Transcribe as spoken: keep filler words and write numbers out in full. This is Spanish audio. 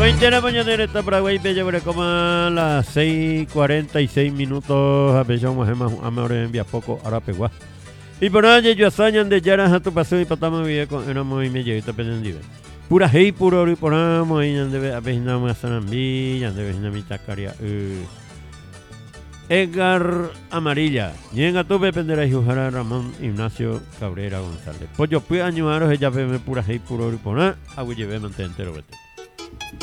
veinte de la mañana en esta Paraguay, bella por como a las seis cuarenta y seis minutos. A bella más a ahora envía poco ahora pegua. Y por allá yo asañan de yaras a tu paso y patamos bien con una muy me llegué pendiente. Pura hey puro y ponamos y ande a veces nada más sanambi, ande a veces nada más tacaria. Edgar Amarilla, llega tu dependerá y Jujara Ramón Ignacio Cabrera González. Pues yo puedo añudaros ella ve pura hey puro y poner, a lleve mantén entero vete.